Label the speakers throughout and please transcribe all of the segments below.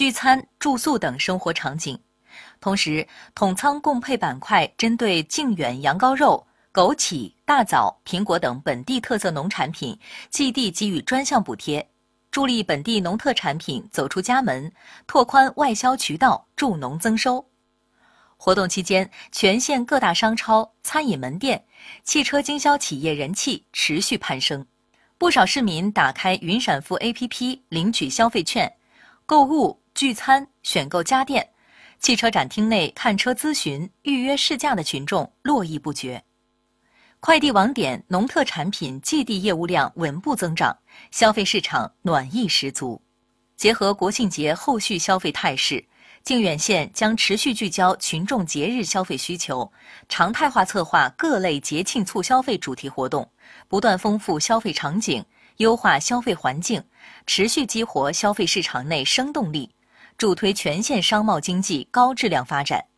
Speaker 1: 聚餐、住宿等生活场景。同时，统仓共配板块针对靖远羊羔肉、枸杞、大枣、苹果等本地特色农产品，寄地给予专项补贴，助力本地农特产品走出家门，拓宽外销渠道，助农增收。活动期间，全县各大商超、餐饮门店、汽车经销企业人气持续攀升，不少市民打开云闪付 APP 领取消费券，购物、聚餐、选购家电。汽车展厅内看车咨询、预约试驾的群众络绎不绝。快递网点农特产品寄递业务量稳步增长，消费市场暖意十足。结合国庆节后续消费态势，靖远县将持续聚焦群众节日消费需求，常态化策划各类节庆促消费主题活动，不断丰富消费场景，优化消费环境，持续激活消费市场内生动力，助推全县商贸经济高质量发展。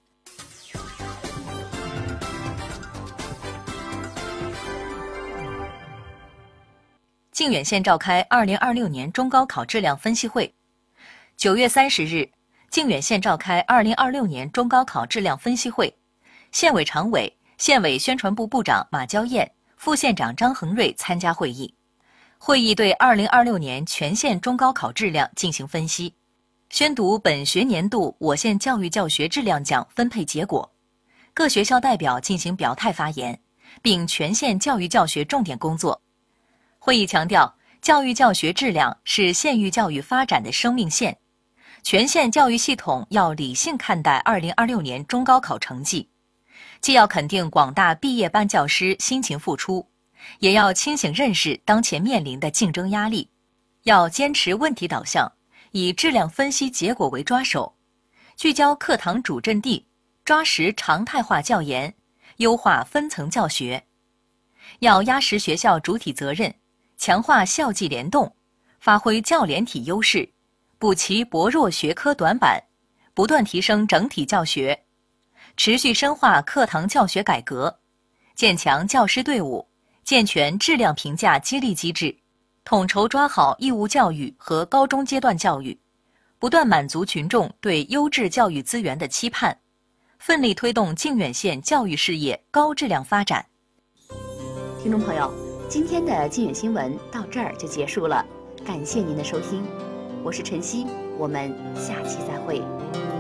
Speaker 1: 靖远县召开2026年中高考质量分析会。9月30日，靖远县召开2026年中高考质量分析会，县委常委、县委宣传部部长马娇燕、副县长张恒瑞参加会议。会议对2026年全县中高考质量进行分析，宣读本学年度我县教育教学质量奖分配结果，各学校代表进行表态发言，并全县教育教学重点工作。会议强调，教育教学质量是县域教育发展的生命线，全县教育系统要理性看待2026年中高考成绩，既要肯定广大毕业班教师辛勤付出，也要清醒认识当前面临的竞争压力，要坚持问题导向，以质量分析结果为抓手，聚焦课堂主阵地，抓实常态化教研，优化分层教学。要压实学校主体责任，强化校际联动，发挥教联体优势，补齐薄弱学科短板，不断提升整体教学，持续深化课堂教学改革，建强教师队伍，健全质量评价激励机制，统筹抓好义务教育和高中阶段教育，不断满足群众对优质教育资源的期盼，奋力推动靖远县教育事业高质量发展。
Speaker 2: 听众朋友，今天的靖远新闻到这儿就结束了，感谢您的收听，我是晨曦，我们下期再会。